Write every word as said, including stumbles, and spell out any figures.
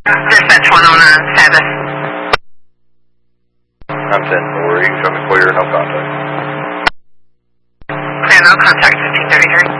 Dispatch one oh nine, Sabbath. I'm ten four. You can show me clear, no contact. Clear, no contact, fifteen thirty-three.